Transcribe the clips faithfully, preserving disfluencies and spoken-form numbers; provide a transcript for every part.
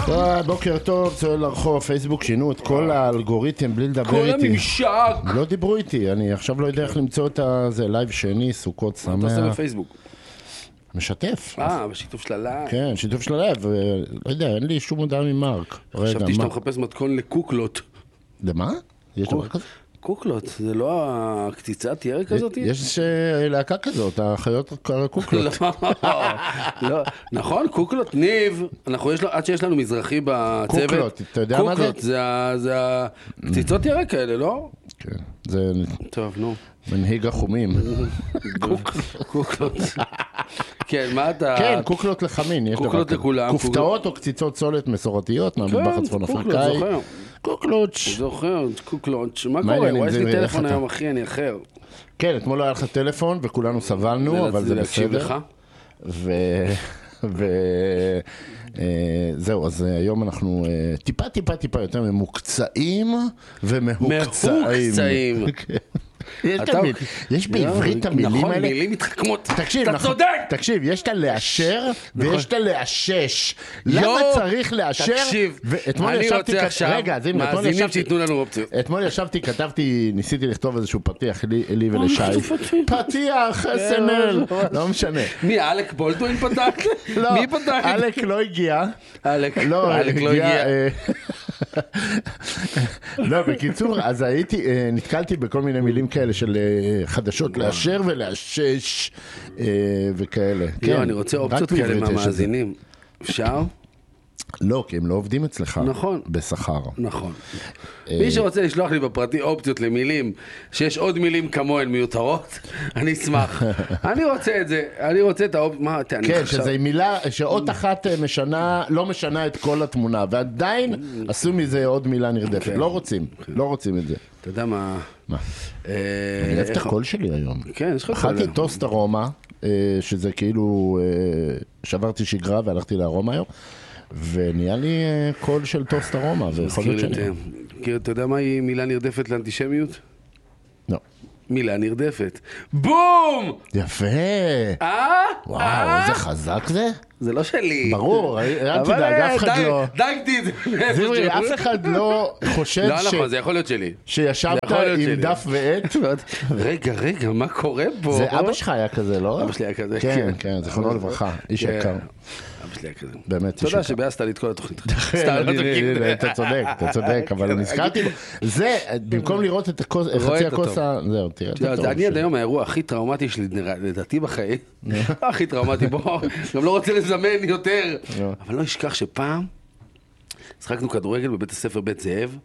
בוקר טוב, צועל לרחוב, פייסבוק שינו את כל האלגוריתם בלי לדבר איתי. כל הממשק. לא דיברו איתי, אני עכשיו לא יודע איך למצוא את זה, לייב שני, סוכות שמח. אתה עושה בפייסבוק? משתף. אה, בשיתוף של הלייב. כן, שיתוף של הלייב, לא יודע, אין לי שום הודעה ממרק. חשבתי שאתה מחפש מתכון לקוקלות. למה? יש דבר כזה? קוקלות, זה לא הקציצת ירק הזאת? יש להקה כזאת, החיות קוקלות. לא, נכון, קוקלות, ניב, עד שיש לנו מזרחי בצוות. קוקלות, אתה יודע מה זה? קוקלות, זה הקציצות ירק האלה, לא? כן, זה... טוב, נו. מנהיג החומים. קוקלות. כן, מה אתה... כן, קוקלות לחמין. קוקלות לכולם. כופתאות או קציצות סולת מסורתיות מהמטבח הצפון אפריקאי. קוקלות. זוכר, קוקלות. מה קורה? יש לי טלפון היום, אחי, אני אחר. כן, אתמול לא היה לך טלפון וכולנו סבלנו, אבל זה בסדר. וזהו, אז היום אנחנו טיפה טיפה טיפה יותר ממוקצעים ומהוקצעים. יש בעברית המילים האלה. נכון, מילים מתחכמות. תקשיב, אתה צודק. תקשיב, יש את לאשר ויש את לאשש. למה צריך לאשר? תקשיב, אני רוצה עכשיו מאזינים שיתנו לנו אופציות. אתמול ישבתי, כתבתי, ניסיתי לכתוב איזשהו פתיח לי ולשי. פתיח, אס אם אל, לא משנה. מי, אלק בולדווין פתח? מי פתח? אלק לא הגיע. אלק לא הגיע. לא, בקיצור, אז הייתי, נתקלתי בכל מיני מילים כאלה של חדשות לאשר ולאשש וכאלה. לא, אני רוצה אופציות כאלה מהמאזינים. אפשר? לא, כי הם לא עובדים אצלך. נכון. בשכר. נכון. מי שרוצה לשלוח לי בפרטי אופציות למילים, שיש עוד מילים כמוהן מיותרות, אני אשמח. אני רוצה את זה. אני רוצה את האופציות. מה, אתה, אני כן, חשב... שזו מילה, שאות אחת משנה, לא משנה את כל התמונה, ועדיין עשו מזה עוד מילה נרדפת. לא רוצים. לא רוצים את זה. אתה יודע מה... מה? אני אוהב את הקול שלי היום. כן, יש לך קול. אכלתי טוסט ארומה, שזה כאילו, שברתי שגרה והלכתי לארומה היום. ונהיה לי קול של טוסט ארומה, ויכול להיות שאני... אתה יודע מה היא מילה נרדפת לאנטישמיות? לא. מילה נרדפת. בום! יפה! אה? וואו, איזה חזק זה? זה לא שלי. ברור, אל תדאג, אף אחד לא... דגתי את זה. זמרי, אף אחד לא חושב ש... לא נכון, זה יכול להיות שלי. שישבת עם דף ועט. רגע, רגע, מה קורה פה? זה אבא שלך היה כזה, לא? אבא שלי היה כזה. כן, כן, זכרונו לברכה, איש יקר. אבא שלי היה כזה. באמת, איש יקר. תודה שבאסת לי את כל התוכנית. אתה צודק, אתה צודק, אבל נזכרתי בו. זה, במקום לראות את חצי הכוס, זהו, תראה את הטוב. אני עד היום האירוע הכי טראומטי שלי, לדעתי בחיים, הכי טראומטי בו, גם לא רוצה לזמן יותר, אבל לא אשכח שפעם, שחקנו כדורגל בבית הספר בית זאב,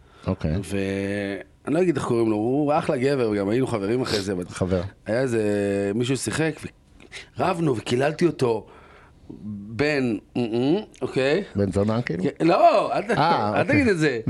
ואני לא אגיד איך קוראים לו, הוא אחלה גבר, וגם היינו חברים אחרי זה. חבר. היה איזה מישהו ששיחק, ורבנו וקיללתי אותו, בן, אוקיי? בן זונה כאילו? לא, אל תגיד את זה.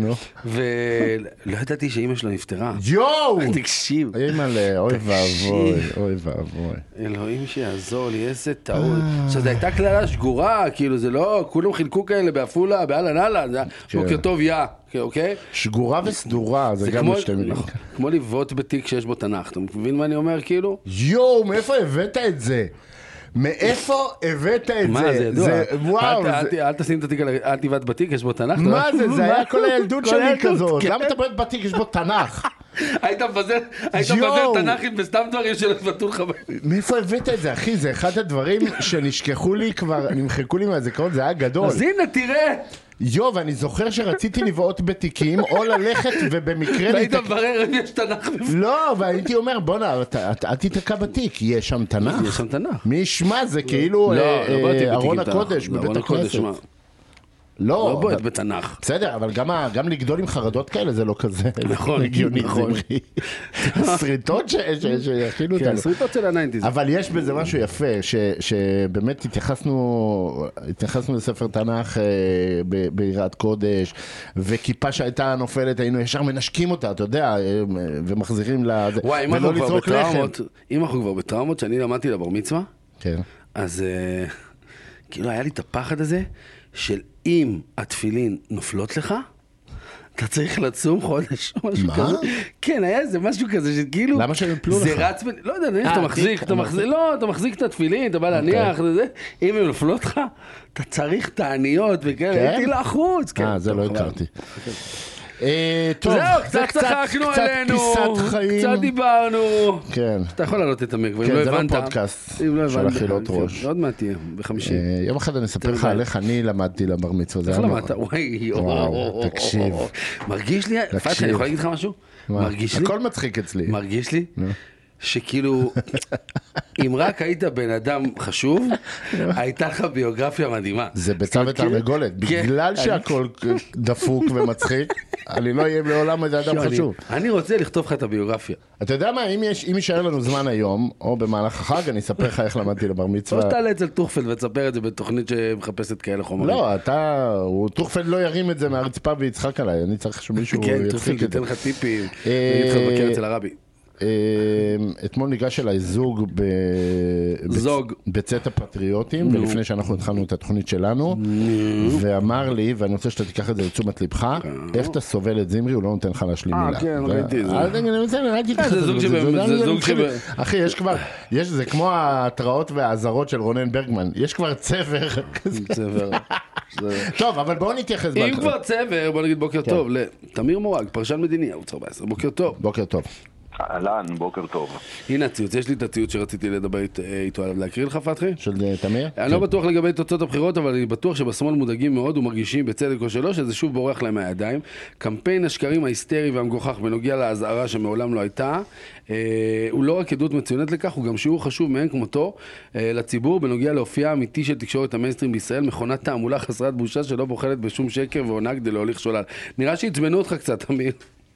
ולא ידעתי שאמא שלו נפטרה. יואו! תקשיב. אמא ל... אוי ואבוי, אוי ואבוי. אלוהים שיעזור לי, איזה טעות. עכשיו, זו הייתה כללה שגורה, כאילו זה לא, כולם חילקו כאלה באפולה, באלן אלן, זה היה בוקר טוב יא, אוקיי? שגורה וסדורה, זה גם שתי מילים. כמו לבעוט בתיק שיש בו תנ"ך, אתה מבין מה אני אומר כאילו? יואו, מאיפה הבאת את זה? מאיפה הבאת את זה? מה זה ידוע? וואו. אל תשים את התיק, אל תבעט בתיק, יש בו תנ"ך. מה זה? זה היה כל הילדות שלי כזאת. למה אתה בועט בתיק, יש בו תנ"ך? היית מבזר תנ"כים בסתם דברים של בטול חבר. מאיפה הבאת את זה, אחי? זה אחד הדברים שנשכחו לי כבר, נמחקו לי מהזיכרון, זה היה גדול. אז הנה, תראה. יו, ואני זוכר שרציתי לבעוט בתיקים, או ללכת ובמקרה... והיית מברר אם יש תנ"ך. לא, והייתי אומר, בוא'נה, אל תתקע בתיק, יש שם תנ"ך. יש שם תנ"ך. מי ישמע, זה כאילו ארון הקודש בבית הכנסת. לא, לא בועט בתנ"ך. בסדר, אבל גם לגדול עם חרדות כאלה זה לא כזה נכון, הגיוני, זמרי. הסריטות שיכילו אותנו. כן, הסריטות של הניינטיז. אבל יש בזה משהו יפה, שבאמת התייחסנו לספר תנ"ך ביראת קודש, וכיפה שהייתה נופלת, היינו ישר מנשקים אותה, אתה יודע, ומחזירים לה, ולא לזרוק לחם. אם אנחנו כבר בטראומות, שאני למדתי לבר מצווה, אז כאילו היה לי את הפחד הזה, של אם התפילין נופלות לך, אתה צריך לצום חודש, משהו מה? כזה. כן, היה איזה משהו כזה שכאילו... למה שהם יפלו לך? זה רץ, לא יודע, נניח, אתה מחזיק, אתה מחזיק, לא, אתה מחזיק את התפילין, אתה בא להניח, אם הם נפלו אותך, אתה צריך את העניות וכאלה, הייתי לחוץ. אה, זה לא הכרתי. טוב, זהו, קצת צחקנו עלינו, קצת דיברנו. כן. אתה יכול לעלות את המקווה, אם כן, לא זה לא הבנת. פודקאסט של אכילות ראש. עוד מעט תהיה, בחמישי. יום אחד אני אספר לך על איך אני למדתי לבר מצווה. איך למדת? וואי, וואו, תקשיב. מרגיש לי, פתח, אני יכול להגיד לך משהו? מרגיש לי. הכל מצחיק אצלי. מרגיש לי. שכאילו, אם רק היית בן אדם חשוב, הייתה לך ביוגרפיה מדהימה. זה ביצה ותרנגולת, בגלל שהכל דפוק ומצחיק, אני לא אהיה לעולם איזה אדם חשוב. אני רוצה לכתוב לך את הביוגרפיה. אתה יודע מה, אם יישאר לנו זמן היום, או במהלך החג, אני אספר לך איך למדתי לבר מצווה. או שתעלה אצל טוחפלד ותספר את זה בתוכנית שמחפשת כאלה חומרים. לא, אתה, טוחפלד לא ירים את זה מהרצפה ויצחק עליי, אני צריך שמישהו כן, טוחפלד ייתן לך טיפים, ויגיד לך לבקר אצל הרבי. אתמול ניגש אליי זוג בצאת הפטריוטים, ולפני שאנחנו התחלנו את התוכנית שלנו, ואמר לי, ואני רוצה שאתה תיקח את זה לתשומת לבך, איך אתה סובל את זמרי, הוא לא נותן לך להשלים מילה. אה, כן, ראיתי את זה. זה זוג שבא... אחי, יש כבר, זה כמו ההתראות והעזרות של רונן ברגמן, יש כבר צבר. צבר. טוב, אבל בואו נתייחס. אם כבר צבר, בוא נגיד בוקר טוב לתמיר מורג, פרשן מדיני, ערוץ ארבע עשרה, בוקר טוב. בוקר טוב. אהלן, בוקר טוב. הנה הציוץ, יש לי את הציוץ שרציתי לדבר איתו עליו, להקריא לך פתחי? של תמיר? אני לא בטוח לגבי תוצאות הבחירות, אבל אני בטוח שבשמאל מודאגים מאוד ומרגישים בצדק או שלא, שזה שוב בורח להם מהידיים. קמפיין השקרים ההיסטרי והמגוחך בנוגע להזהרה שמעולם לא הייתה, הוא לא רק עדות מצוינת לכך, הוא גם שיעור חשוב מאין כמותו לציבור בנוגע לאופייה האמיתי של תקשורת המיינסטרים בישראל, מכונת תעמולה חסרת בושה שלא בוחלת בשום שקר ועונה כדי להוליך שולל. נראה שהצמנו אותך קצת, תמיר.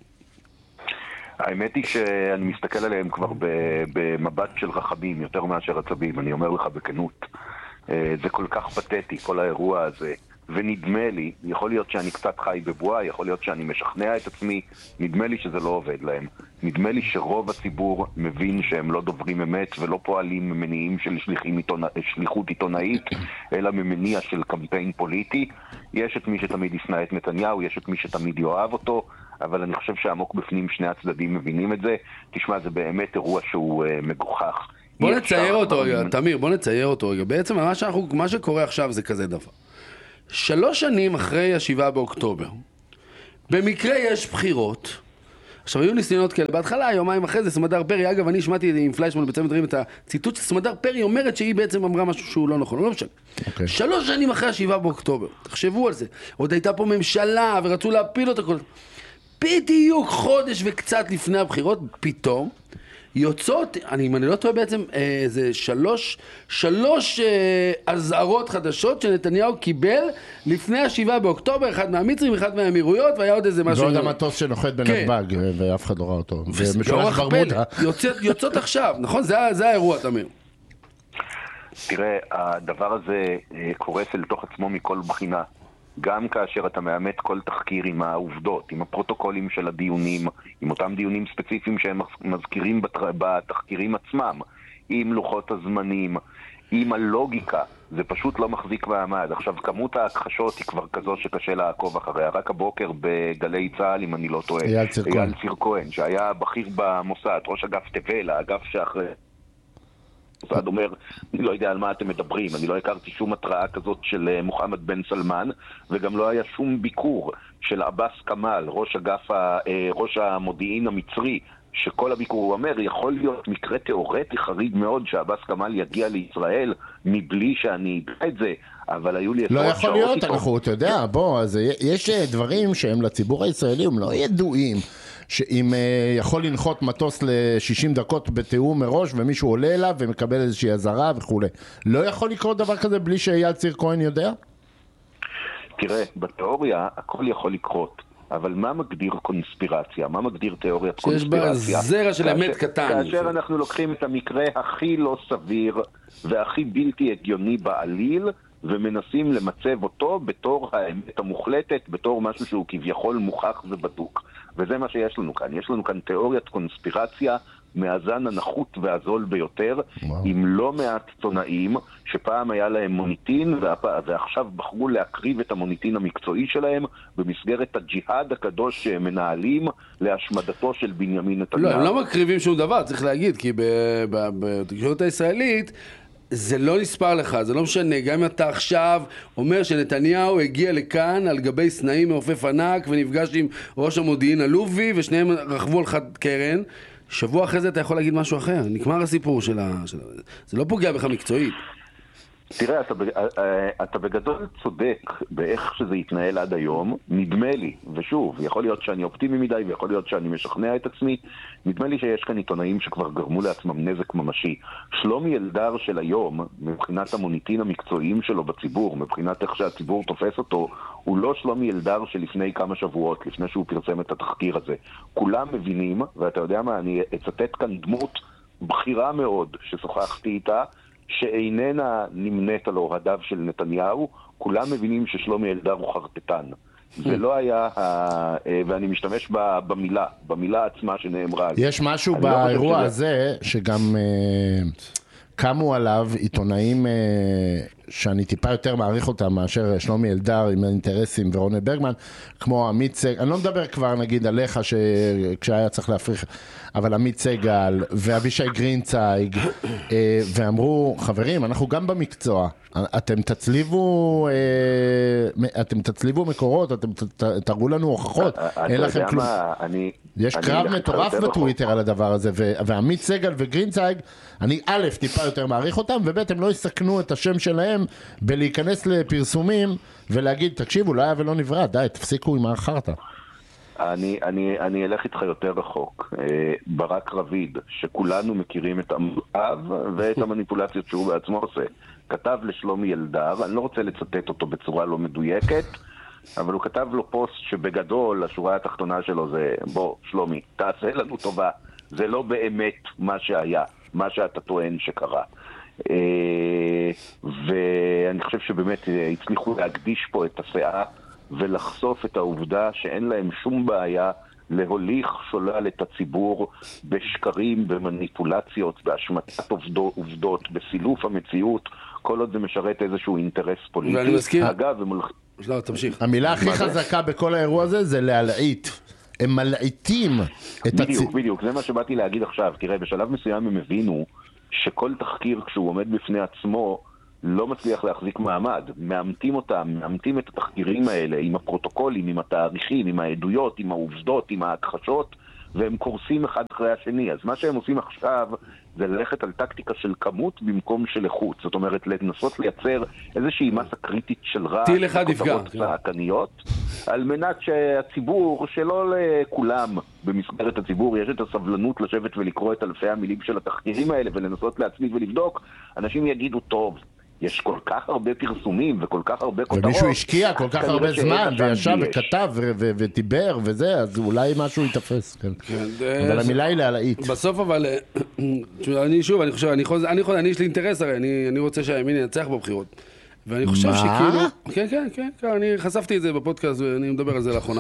האמת היא שאני מסתכל עליהם כבר במבט של רחמים, יותר מאשר עצבים, אני אומר לך בכנות. זה כל כך פתטי, כל האירוע הזה, ונדמה לי, יכול להיות שאני קצת חי בבועה, יכול להיות שאני משכנע את עצמי, נדמה לי שזה לא עובד להם. נדמה לי שרוב הציבור מבין שהם לא דוברים אמת ולא פועלים ממניעים של עיתונא... שליחות עיתונאית, אלא ממניע של קמפיין פוליטי. יש את מי שתמיד ישנא את נתניהו, יש את מי שתמיד יאהב אותו, אבל אני חושב שעמוק בפנים שני הצדדים מבינים את זה. תשמע, זה באמת אירוע שהוא uh, מגוחך. בוא נצייר אותו רגע, תמיר, בוא נצייר אותו רגע. בעצם מה, שאנחנו, מה שקורה עכשיו זה כזה דבר. שלוש שנים אחרי השבעה באוקטובר, במקרה יש בחירות. עכשיו, היו ניסיונות כאלה. בהתחלה, יומיים אחרי זה, סמדר פרי, אגב, אני שמעתי עם פליישמן בצמד דברים את הציטוט שסמדר פרי אומרת שהיא בעצם אמרה משהו שהוא לא נכון. לא משנה. Okay. שלוש שנים אחרי השבעה באוקטובר. תחשבו על זה. עוד הייתה פה ממשלה ורצו להפיל אותה כל... בדיוק חודש וקצת לפני הבחירות, פתאום, יוצאות, אני, אם אני לא טועה בעצם, אה, זה שלוש, שלוש אה, הזהרות חדשות שנתניהו קיבל לפני השבעה באוקטובר, אחד מהמצרים, אחד מהאמירויות, והיה עוד איזה משהו... ועוד המטוס שנוחת בנתב"ג, כן. ואף אחד לא ראה אותו. ומשולח ברמודה. יוצאות, יוצאות עכשיו, נכון? זה, זה האירוע, תמיר. תראה, הדבר הזה קורס אל תוך עצמו מכל בחינה. גם כאשר אתה מאמת כל תחקיר עם העובדות, עם הפרוטוקולים של הדיונים, עם אותם דיונים ספציפיים שהם מזכירים בתחקירים עצמם, עם לוחות הזמנים, עם הלוגיקה, זה פשוט לא מחזיק מעמד. עכשיו, כמות ההכחשות היא כבר כזו שקשה לעקוב אחריה. רק הבוקר בגלי צהל, אם אני לא טועה, אייל ציר כהן, אייל ציר כהן, שהיה בכיר במוסד, ראש אגף תבל, האגף שאחרי... מוסד אומר, אני לא יודע על מה אתם מדברים, אני לא הכרתי שום התראה כזאת של מוחמד בן סלמן, וגם לא היה שום ביקור של אבאס כמאל, ראש אגף, ראש המודיעין המצרי, שכל הביקור הוא אומר, יכול להיות מקרה תיאורטי חריג מאוד שאבאס כמאל יגיע לישראל מבלי שאני אדע את זה, אבל היו לי... לא יכול להיות, אנחנו, אתה יודע, בוא, אז יש דברים שהם לציבור הישראלי, הם לא ידועים. שאם uh, יכול לנחות מטוס ל-שישים דקות בתיאום מראש ומישהו עולה אליו ומקבל איזושהי עזרה וכו'. לא יכול לקרות דבר כזה בלי שאייל ציר כהן יודע? תראה, בתיאוריה הכל יכול לקרות, אבל מה מגדיר קונספירציה? מה מגדיר תיאוריית קונספירציה? שיש בה זרע של אמת קטן. כאשר אנחנו לוקחים את המקרה הכי לא סביר והכי בלתי הגיוני בעליל, ומנסים למצב אותו בתור האמת המוחלטת, בתור משהו שהוא כביכול מוכח ובדוק. וזה מה שיש לנו כאן. יש לנו כאן תיאוריית קונספירציה מהזן הנחות והזול ביותר, וואו. עם לא מעט עיתונאים שפעם היה להם מוניטין, ועכשיו בחרו להקריב את המוניטין המקצועי שלהם במסגרת הג'יהאד הקדוש שהם מנהלים להשמדתו של בנימין נתניהו. לא, הם לא מקריבים שום דבר, צריך להגיד, כי בתקשורת הישראלית זה לא נספר לך, זה לא משנה, גם אם אתה עכשיו אומר שנתניהו הגיע לכאן על גבי סנאים מעופף ענק ונפגש עם ראש המודיעין הלובי ושניהם רכבו על חד קרן, שבוע אחרי זה אתה יכול להגיד משהו אחר, נגמר הסיפור של ה... של... זה לא פוגע בך מקצועית. תראה, אתה, אתה בגדול צודק באיך שזה יתנהל עד היום, נדמה לי, ושוב, יכול להיות שאני אופטימי מדי ויכול להיות שאני משכנע את עצמי, נדמה לי שיש כאן עיתונאים שכבר גרמו לעצמם נזק ממשי. שלומי אלדר של היום, מבחינת המוניטין המקצועיים שלו בציבור, מבחינת איך שהציבור תופס אותו, הוא לא שלומי אלדר שלפני כמה שבועות, לפני שהוא פרסם את התחקיר הזה. כולם מבינים, ואתה יודע מה, אני אצטט כאן דמות בחירה מאוד ששוחחתי איתה, שאיננה נמנית על אוהדיו של נתניהו, כולם מבינים ששלומי אלדר הוא חרטטן. זה לא היה, ואני משתמש במילה, במילה עצמה שנאמרה. יש משהו באירוע הזה שגם קמו עליו עיתונאים שאני טיפה יותר מעריך אותם מאשר שלומי אלדר עם האינטרסים ורונה ברגמן, כמו עמית סגל, אני לא מדבר כבר נגיד עליך כשהיה צריך להפריך, אבל עמית סגל ואבישי גרינצייג, ואמרו, חברים, אנחנו גם במקצוע, אתם תצליבו, אתם תצליבו מקורות, אתם תראו לנו הוכחות, אין לכם כלום. יש קרב מטורף בטוויטר על הדבר הזה, ועמית סגל וגרינצייג, אני א', טיפה יותר מעריך אותם, וב', הם לא יסכנו את השם שלהם בלהיכנס לפרסומים ולהגיד, תקשיבו, לא היה ולא נברא, די, תפסיקו עם האחרת. אני, אני, אני אלך איתך יותר רחוק. ברק רביד, שכולנו מכירים את המאב ואת המניפולציות שהוא בעצמו עושה, כתב לשלומי אלדר, אני לא רוצה לצטט אותו בצורה לא מדויקת, אבל הוא כתב לו פוסט שבגדול השורה התחתונה שלו זה, בוא שלומי, תעשה לנו טובה, זה לא באמת מה שהיה, מה שאתה טוען שקרה. ואני חושב שבאמת הצליחו להקדיש פה את הסאה ולחשוף את העובדה שאין להם שום בעיה להוליך שולל את הציבור בשקרים, במניפולציות, בהשמטת עובדות, בסילוף המציאות, כל עוד זה משרת איזשהו אינטרס פוליטי. ואני מזכיר... אגב, הם הולכים... לא, תמשיך. המילה הכי חזקה בכל האירוע הזה זה להלעיט. הם מלעיטים את הציבור. בדיוק, הצ... בדיוק. זה מה שבאתי להגיד עכשיו. תראה, בשלב מסוים הם הבינו שכל תחקיר כשהוא עומד בפני עצמו לא מצליח להחזיק מעמד. מאמתים אותם, מאמתים את התחקירים האלה עם הפרוטוקולים, עם התאריכים, עם העדויות, עם העובדות, עם ההכחשות, והם קורסים אחד אחרי השני. אז מה שהם עושים עכשיו זה ללכת על טקטיקה של כמות במקום של איכות. זאת אומרת, לנסות לייצר איזושהי מסה קריטית של רע, טיל אחד יפגע, צעקניות, על מנת שהציבור, שלא לכולם במסגרת הציבור, יש את הסבלנות לשבת ולקרוא את אלפי המילים של התחקירים האלה ולנסות להצליב ולבדוק, אנשים יגידו, טוב, יש כל כך הרבה פרסומים וכל כך הרבה כותרות. ומישהו השקיע כל כך הרבה זמן וישב וכתב ודיבר וזה, אז אולי משהו יתפס. אבל המילה היא להלעיט. בסוף אבל, אני שוב, אני חושב, אני יש לי אינטרס הרי, אני רוצה שהימין ינצח בבחירות. ואני חושב שכאילו... כן, כן, כן, אני חשפתי את זה בפודקאסט ואני מדבר על זה לאחרונה.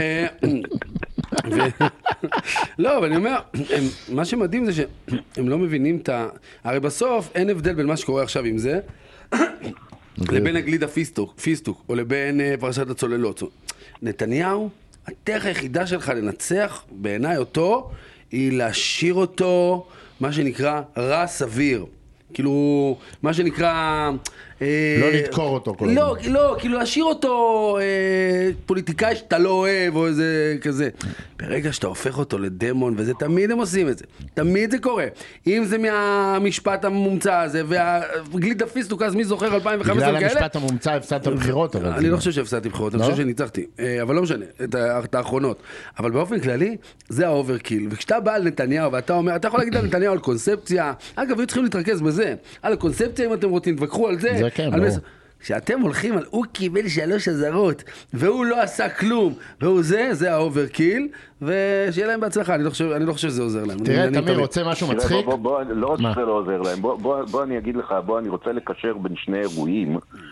לא, אבל אני אומר, מה שמדהים זה שהם לא מבינים את ה... הרי בסוף אין הבדל בין מה שקורה עכשיו עם זה, לבין הגלידה פיסטוק, או לבין פרשת הצוללות. נתניהו, הדרך היחידה שלך לנצח בעיניי אותו, היא להשאיר אותו, מה שנקרא, רע סביר. כאילו, מה שנקרא... לא לדקור אותו כל לא, לא, כאילו להשאיר אותו פוליטיקאי שאתה לא אוהב או איזה כזה. ברגע שאתה הופך אותו לדמון, וזה תמיד הם עושים את זה, תמיד זה קורה. אם זה מהמשפט המומצא הזה, והגלידה פיסטוק, אז מי זוכר אלפיים וחמש עשרה כאלה? בגלל המשפט המומצא הפסדת בחירות. אני לא חושב שהפסדתי בחירות, אני חושב שניצחתי. אבל לא משנה, את האחרונות. אבל באופן כללי, זה האוברקיל. וכשאתה בא על נתניהו, ואתה אומר, אתה יכול להגיד על נתניהו על קונספציה, אגב, היו צריכים להתרכז בזה. על הקונספציה, אם אתם רוצים, תווכחו על זה. כן, כשאתם הולכים על הוא קיבל שלוש עזרות והוא לא עשה כלום והוא זה, זה האוברקיל, ושיהיה להם בהצלחה. אני לא חושב, אני לא חושב שזה עוזר להם. תראה, תמיר, רוצה משהו מצחיק? בוא, בוא, לא רק שזה לא עוזר להם, בוא, בוא, בוא אני אגיד לך, בוא אני רוצה לקשר בין שני אירועים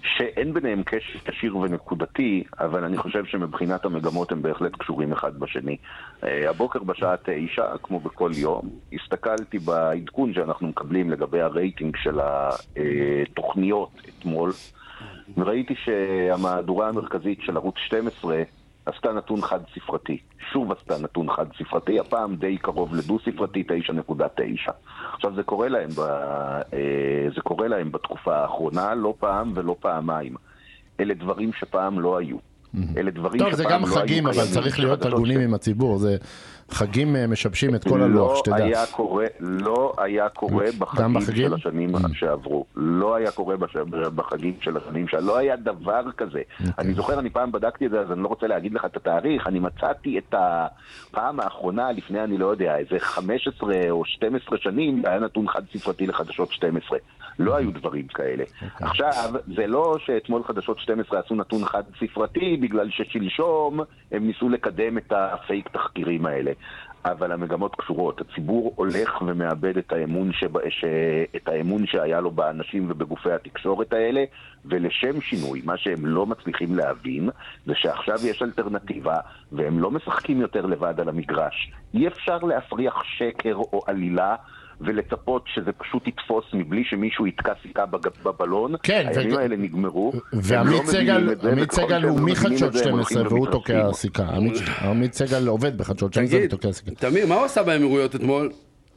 שאין ביניהם קשר ישיר ונקודתי, אבל אני חושב שמבחינת המגמות הם בהחלט קשורים אחד בשני. הבוקר בשעה תשע, כמו בכל יום, הסתכלתי בעדכון שאנחנו מקבלים לגבי הרייטינג של התוכניות אתמול, וראיתי שהמהדורה המרכזית של ערוץ שתים עשרה עשתה נתון חד ספרתי. שוב עשתה נתון חד ספרתי, הפעם די קרוב לדו ספרתי, תשע נקודה תשע. עכשיו זה קורה להם, ב... זה קורה להם בתקופה האחרונה, לא פעם ולא פעמיים. אלה דברים שפעם לא היו. אלה דברים טוב, זה גם חגים, אבל צריך להיות הגונים עם הציבור. זה חגים משבשים את כל הלוח, שתדע. לא היה קורה בחגים של השנים שעברו. לא היה קורה בחגים של השנים שעברו. לא היה דבר כזה. אני זוכר, אני פעם בדקתי את זה, אז אני לא רוצה להגיד לך את התאריך. אני מצאתי את הפעם האחרונה, לפני אני לא יודע, איזה חמש עשרה או שתים עשרה שנים, היה נתון חד ספרתי לחדשות שתים עשרה. לא היו דברים כאלה. עכשיו, זה לא שאתמול חדשות שתים עשרה עשו נתון חד ספרתי, בגלל ששלשום הם ניסו לקדם את הפייק תחקירים האלה. אבל המגמות קשורות. הציבור הולך ומאבד את האמון, שבא, ש... את האמון שהיה לו באנשים ובגופי התקשורת האלה, ולשם שינוי, מה שהם לא מצליחים להבין, זה שעכשיו יש אלטרנטיבה, והם לא משחקים יותר לבד על המגרש. אי אפשר להפריח שקר או עלילה, ולצפות שזה פשוט יתפוס מבלי שמישהו יתקע סיכה בבלון. כן, הימים האלה נגמרו. ועמית סגל הוא מחדשות שתים עשרה והוא תוקע סיכה. עמית סגל עובד בחדשות שתים עשרה ותוקע סיכה. תמיר, מה הוא עשה באמירויות אתמול?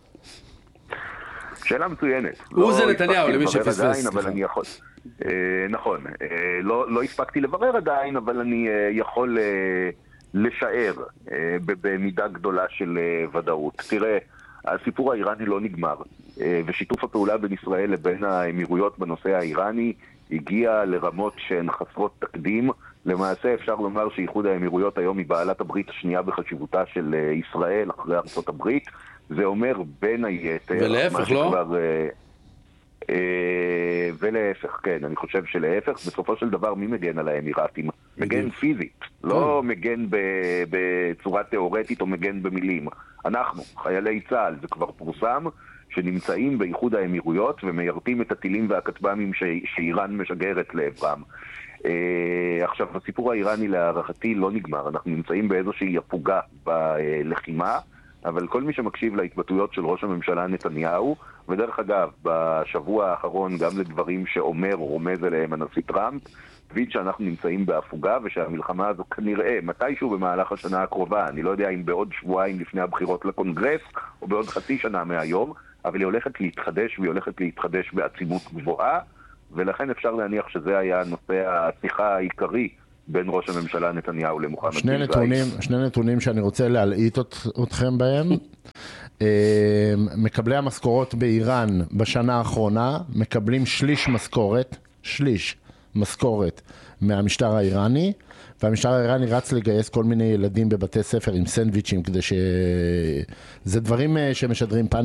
שאלה מצוינת. הוא זה נתניהו, למי שפספס. נכון, לא הספקתי לברר עדיין, אבל אני יכול לשער במידה גדולה של ודאות. תראה, הסיפור האיראני לא נגמר, ושיתוף הפעולה בין ישראל לבין האמירויות בנושא האיראני הגיע לרמות שהן חסרות תקדים. למעשה אפשר לומר שאיחוד האמירויות היום היא בעלת הברית השנייה בחשיבותה של ישראל אחרי ארצות הברית. זה אומר בין היתר... ולהפך, לא? כבר, ולהפך, כן, אני חושב שלהפך, בסופו של דבר מי מגן על האמירתים? מגן פיזית, לא מגן בצורה תיאורטית או מגן במילים. אנחנו, חיילי צה"ל, זה כבר פורסם, שנמצאים באיחוד האמירויות ומיירטים את הטילים והכטב"מים שאיראן משגרת לעברם. עכשיו, הסיפור האיראני להערכתי לא נגמר, אנחנו נמצאים באיזושהי הפוגה בלחימה, אבל כל מי שמקשיב להתבטאויות של ראש הממשלה נתניהו, ודרך אגב, בשבוע האחרון גם לדברים שאומר, רומז אליהם הנשיא טראמפ, תביד שאנחנו נמצאים בהפוגה ושהמלחמה הזו כנראה מתישהו במהלך השנה הקרובה, אני לא יודע אם בעוד שבועיים לפני הבחירות לקונגרס או בעוד חצי שנה מהיום, אבל היא הולכת להתחדש והיא הולכת להתחדש בעצימות גבוהה, ולכן אפשר להניח שזה היה נושא השיחה העיקרי בין ראש הממשלה נתניהו למוחמד שני נתונים, שני נתונים שאני רוצה להלעיט אתכם בהם. מקבלי המשכורות באיראן בשנה האחרונה מקבלים שליש משכורת, שליש משכורת מהמשטר האיראני, והמשטר האיראני רץ לגייס כל מיני ילדים בבתי ספר עם סנדוויצ'ים, כדי ש... זה דברים שמשדרים פן